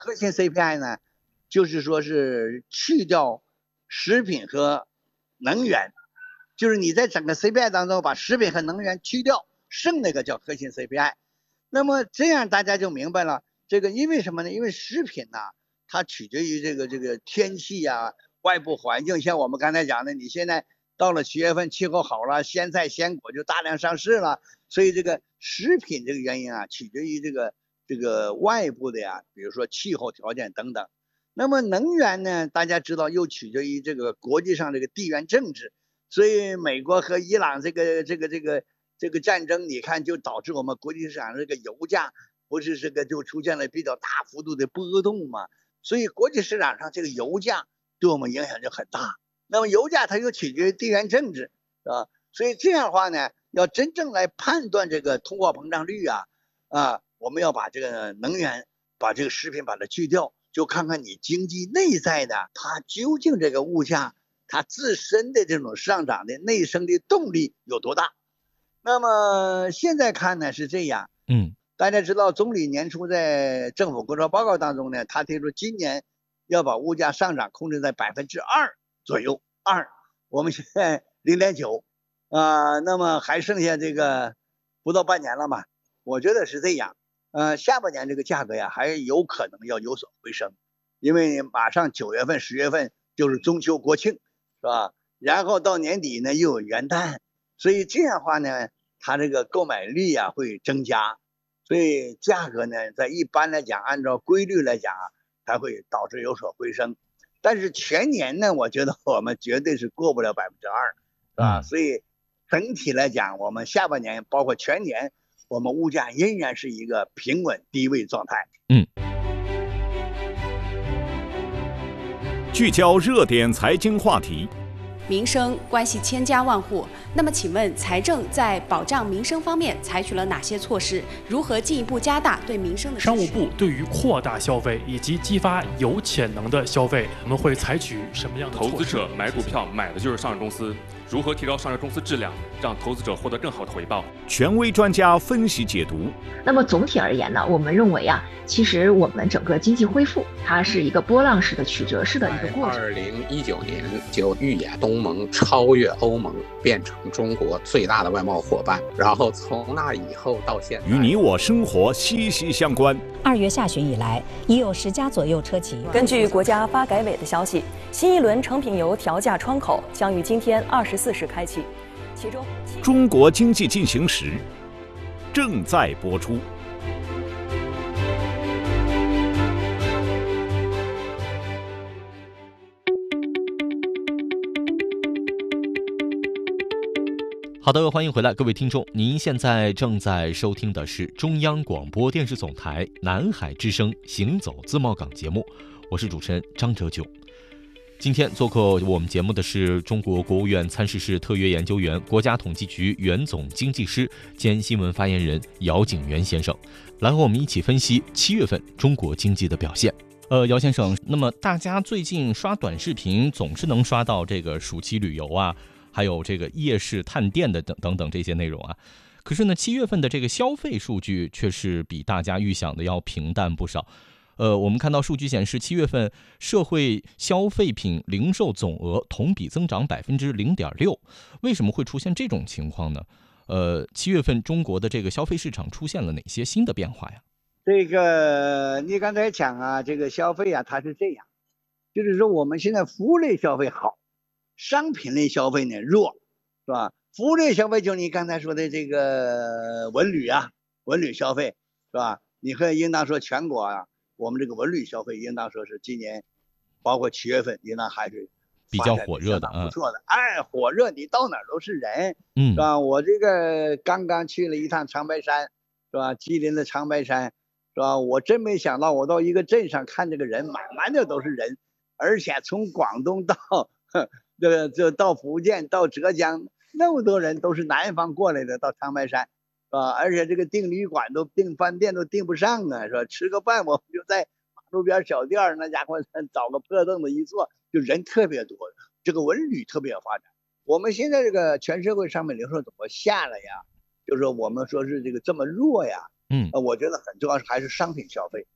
核心 CPI 呢，就是说是去掉食品和能源，就是你在整个 CPI 当中把食品和能源去掉，剩那个叫核心 CPI。那么这样大家就明白了，这个因为什么呢？因为食品呢，它取决于这个天气啊、外部环境。像我们刚才讲的，你现在到了7月份，气候好了，鲜菜鲜果就大量上市了，所以这个食品这个原因啊，取决于这个外部的呀，比如说气候条件等等。那么能源呢，大家知道又取决于这个国际上这个地缘政治，所以美国和伊朗这个战争，你看就导致我们国际市场这个油价不是这个就出现了比较大幅度的波动嘛，所以国际市场上这个油价对我们影响就很大。那么油价它又取决于地缘政治，是吧？所以这样的话呢，要真正来判断这个通货膨胀率我们要把这个能源、把这个食品把它去掉，就看看你经济内在的它究竟这个物价它自身的这种上涨的内生的动力有多大。那么现在看呢是这样，大家知道总理年初在政府工作报告当中呢，他提出今年要把物价上涨控制在2%左右，2，我们现在0.9，那么还剩下这个不到半年了嘛，我觉得是这样，下半年这个价格呀还有可能要有所回升，因为马上9月份、10月份就是中秋国庆，是吧？然后到年底呢又有元旦。所以这样的话呢，它这个购买力会增加，所以价格呢，在一般来讲，按照规律来讲它会导致有所回升。但是全年呢，我觉得我们绝对是过不了2%，是吧？所以整体来讲，我们下半年包括全年，我们物价仍然是一个平稳低位状态。 聚焦热点财经话题。 民生关系千家万户，那么请问财政在保障民生方面采取了哪些措施？如何进一步加大对民生的支持？ 商务部对于扩大消费以及激发有潜能的消费，我们会采取什么样的措施？ 投资者买股票买的就是上市公司，如何提高上市公司质量，让投资者获得更好的回报？ 权威专家分析解读。 那么总体而言呢，我们认为其实我们整个经济恢复，它是一个波浪式的曲折式的一个过程。 2019年就预演东盟超越欧盟，变成中国最大的外贸伙伴，然后从那以后到现在， 与你我生活息息相关。 2月下旬以来，已有10家左右车企。 根据国家发改委的消息，新一轮成品油调价窗口将于今天24时开启，其中中国经济进行时正在播出。 好的，欢迎回来，各位听众，您现在正在收听的是中央广播电视总台南海之声行走自贸港节目，我是主持人张哲炯。今天做客我们节目的是中国国务院参事室特约研究员、国家统计局原总经济师兼新闻发言人姚景元先生，来和我们一起分析7月份中国经济的表现。姚先生，那么大家最近刷短视频总是能刷到这个暑期旅游还有这个夜市探店的等等这些内容可是呢，7月份的这个消费数据却是比大家预想的要平淡不少。我们看到数据显示，7月份社会消费品零售总额同比增长0.6%，为什么会出现这种情况呢？7月份中国的这个消费市场出现了哪些新的变化呀？ 这个你刚才讲这个消费它是这样，就是说我们现在服务类消费好，商品类消费呢弱，是吧？服务类消费就是你刚才说的这个文旅消费，是吧？你可以应当说全国我们这个文旅消费应当说是今年包括7月份应当还是比较火热的， 不错的。火热，你到哪儿都是人，是吧？我这个刚刚去了一趟长白山，是吧？吉林的长白山，是吧？我真没想到，我到一个镇上看这个人满满的都是人，而且从广东到到福建到浙江，那么多人都是南方过来的到长白山，是吧？而且这个订旅馆订饭店都订不上是吧？吃个饭我们就在马路边小店那家伙找个破凳子一坐，就人特别多，这个文旅特别有发展。我们现在这个全社会商品零售怎么下来就是我们说是这个这么弱我觉得很重要还是商品消费。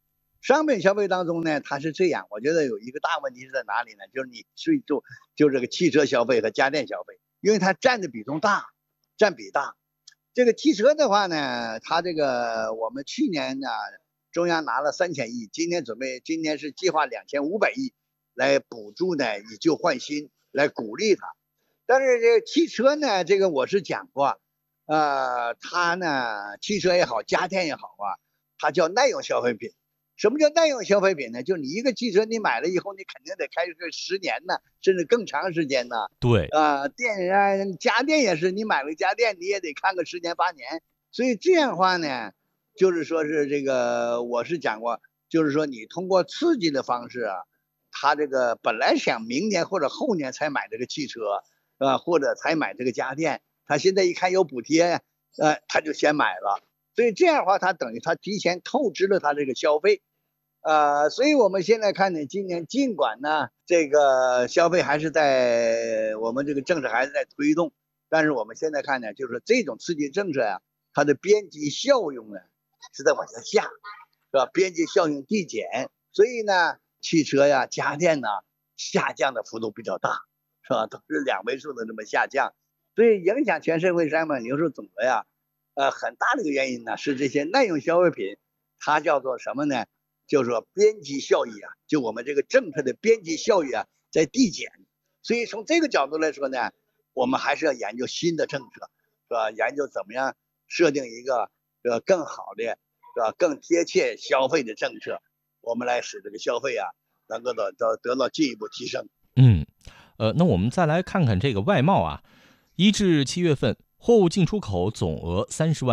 商品消费当中呢，它是这样，我觉得有一个大问题是在哪里呢？就是你就这个汽车消费和家电消费，因为它占的比重大，占比大。这个汽车的话呢，它这个我们去年呢，中央拿了3000亿，今年是计划2500亿来补助呢，以旧换新，来鼓励它。但是这个汽车呢，这个我是讲过，它呢，汽车也好，家电也好啊，它叫耐用消费品。什么叫耐用消费品呢？就你一个汽车你买了以后，你肯定得开个10年呢，甚至更长时间呢。 对， 家电也是，你买了家电你也得看个10年8年。所以这样的话呢，就是说是这个我是讲过，就是说你通过刺激的方式啊，他这个本来想明年或者后年才买这个汽车，或者才买这个家电，他现在一看有补贴，他就先买了。所以这样的话，他等于他提前透支了他这个消费，所以我们现在看呢，今年尽管呢这个消费还是在我们这个政策还是在推动，但是我们现在看呢，就是这种刺激政策呀，它的边际效用呢是在往下下，是吧？边际效应递减，所以呢，汽车呀、家电呢下降的幅度比较大，是吧？都是2位数的这么下降，所以影响全社会商品零售总额呀。很大的一个原因呢是这些耐用消费品，它叫做什么呢？就是说边际效益啊，就我们这个政策的边际效益啊在递减。所以从这个角度来说呢，我们还是要研究新的政策，是吧？研究怎么样设定一个更好的，是吧？更贴切消费的政策，我们来使这个消费啊能够得到进一步提升。 那我们再来看看这个外贸啊，1至7月份。货物进出口总额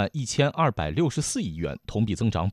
301264亿元，同比增长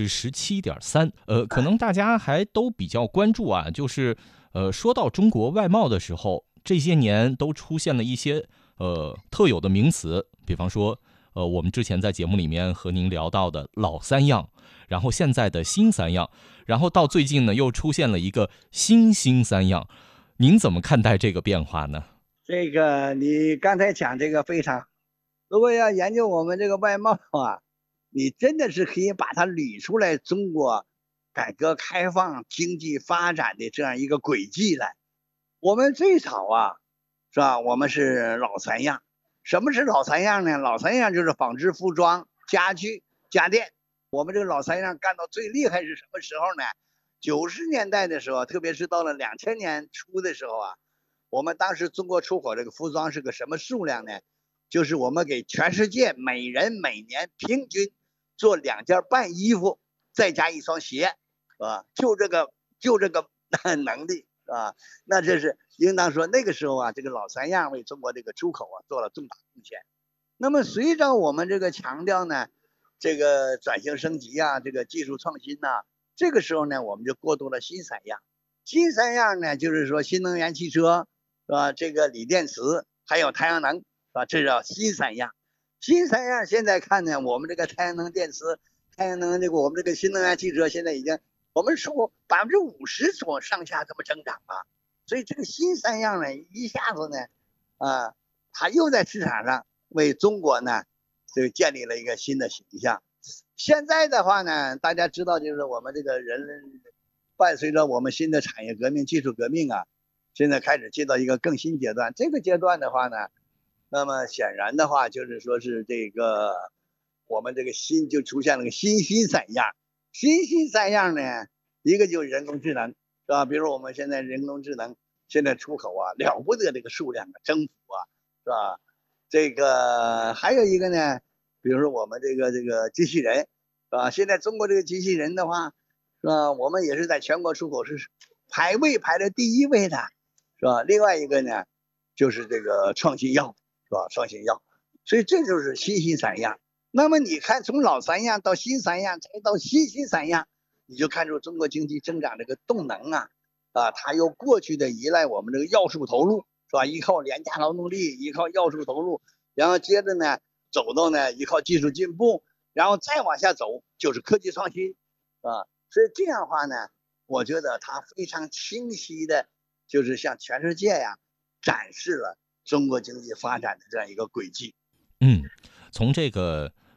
17.3%。可能大家还都比较关注啊，就是说到中国外贸的时候，这些年都出现了一些特有的名词，比方说我们之前在节目里面和您聊到的老3样，然后现在的新3样，然后到最近呢又出现了一个新3样，您怎么看待这个变化呢？ 这个你刚才讲这个非常。如果要研究我们这个外贸啊，你真的是可以把它捋出来中国改革开放经济发展的这样一个轨迹来。我们最早啊，是吧？我们是老3样。什么是老3样呢？老3样就是纺织、服装、家具、家电。我们这个老3样干到最厉害是什么时候呢？90年代的时候，特别是到了2000年初的时候啊，我们当时中国出口这个服装是个什么数量呢？就是我们给全世界每人每年平均做2件半衣服，再加1双鞋，啊，就这个能力啊，那这是应当说那个时候啊，这个老3样为中国这个出口啊做了重大贡献。那么随着我们这个强调呢，这个转型升级啊，这个技术创新呐，这个时候呢，我们就过渡了新3样。新3样呢，就是说新能源汽车，是吧？这个锂电池还有太阳能。这叫新3样。新3样现在看呢，我们这个太阳能电池、太阳能这个我们这个新能源汽车现在已经我们说50%左右上下这么增长了。所以这个新3样呢，一下子呢，它又在市场上为中国呢就建立了一个新的形象。现在的话呢，大家知道就是我们这个人伴随着我们新的产业革命、技术革命啊，现在开始进到一个更新阶段。这个阶段的话呢，那么显然的话，就是说是这个我们这个新就出现了个新3样。新3样呢，一个就是人工智能，是吧？比如我们现在人工智能现在出口啊，了不得这个数量啊，增幅啊，是吧？这个还有一个呢，比如说我们这个机器人，是吧？现在中国这个机器人的话，是吧？我们也是在全国出口是排了第1位的，是吧？另外一个呢，就是这个创新药。是吧？创新药，所以这就是新3样。那么你看，从老3样到新3样，再到新3样，你就看出中国经济增长这个动能啊，它由过去的依赖我们这个要素投入，是吧？依靠廉价劳动力，依靠要素投入，然后接着呢走到呢依靠技术进步，然后再往下走就是科技创新，啊，所以这样的话呢，我觉得它非常清晰的，就是向全世界呀展示了中国经济发展的这样一个轨迹。 从这个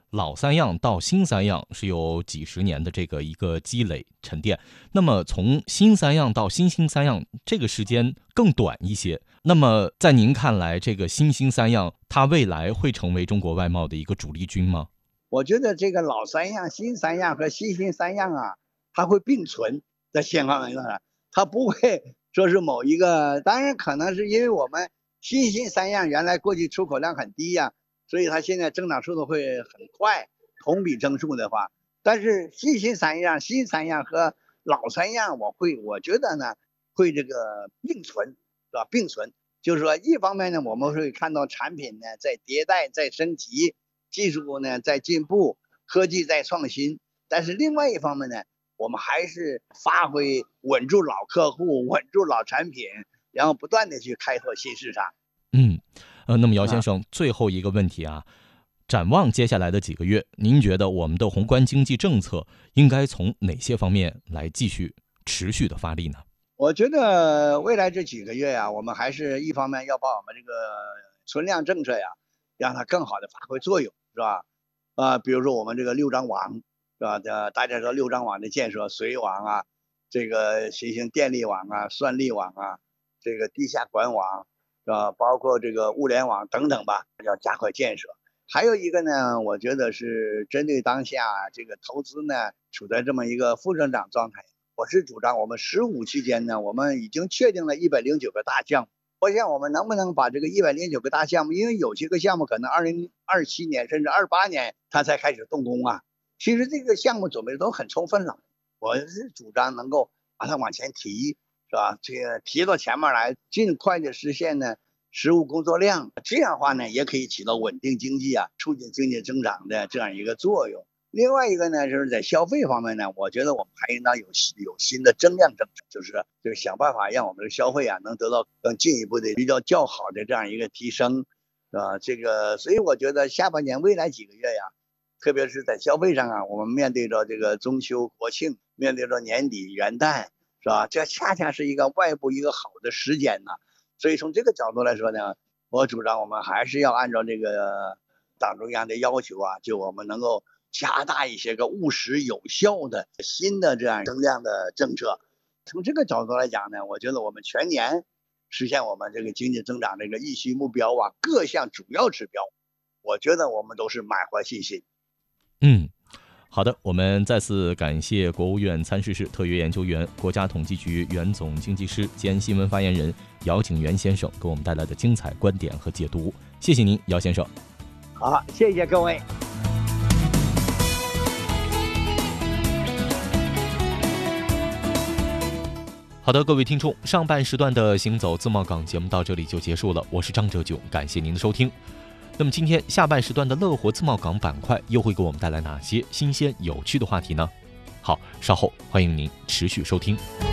老三样到新三样是有几十年的这个一个积累沉淀，那么从新三样到新三样，这个时间更短一些。那么在您看来，这个新三样它未来会成为中国外贸的一个主力军吗？ 我觉得这个老三样、新三样和新三样啊，它会并存在现况上，它不会说是某一个。当然可能是因为我们新三样原来过去出口量很低呀，所以它现在增长速度会很快，同比增速的话。但是新三样和老三样，我觉得呢会这个并存，是吧？并存，就是说一方面呢，我们会看到产品呢在迭代、在升级，技术呢在进步，科技在创新。但是另外一方面呢，我们还是发挥稳住老客户、稳住老产品，然后不断的去开拓新市场。 那么姚先生，最后一个问题啊，展望接下来的几个月，您觉得我们的宏观经济政策应该从哪些方面来继续持续的发力呢？ 我觉得未来这几个月呀，我们还是一方面要把我们这个存量政策呀，让它更好的发挥作用，是吧？比如说我们这个六张网，是吧？大家说六张网的建设，水网啊，这个新型电力网啊、算力网啊，这个地下管网，是吧？包括这个物联网等等吧，要加快建设。还有一个呢，我觉得是针对当下这个投资呢处在这么一个负增长状态，我是主张我们15期间呢，我们已经确定了109个大项目。我想我们能不能把这个109个大项目，因为有些个项目可能2027年甚至28年它才开始动工啊，其实这个项目准备的都很充分了。我是主张能够把它往前提，是吧？这个提到前面来，尽快的实现呢实务工作量，这样的话呢，也可以起到稳定经济啊、促进经济增长的这样一个作用。另外一个呢，就是在消费方面呢，我觉得我们还应当有新的增量政策，就是想办法让我们的消费啊能得到更进一步的比较较好的这样一个提升，所以我觉得下半年未来几个月呀，特别是在消费上啊，我们面对着这个中秋国庆，面对着年底元旦，是吧？这恰恰是一个外部一个好的时间呢。所以从这个角度来说呢，我主张我们还是要按照这个党中央的要求啊，就我们能够加大一些个务实有效的新的这样增量的政策。从这个角度来讲呢，我觉得我们全年实现我们这个经济增长这个预期目标啊，各项主要指标，我觉得我们都是满怀信心。 好的，我们再次感谢国务院参事室特约研究员、国家统计局原总经济师兼新闻发言人姚景元先生给我们带来的精彩观点和解读。谢谢您，姚先生。 好，谢谢各位。 好的，各位听众，上半时段的行走自贸港节目到这里就结束了，我是张哲炯，感谢您的收听。那么今天下半时段的乐活自贸港板块又会给我们带来哪些新鲜有趣的话题呢？好，稍后欢迎您持续收听。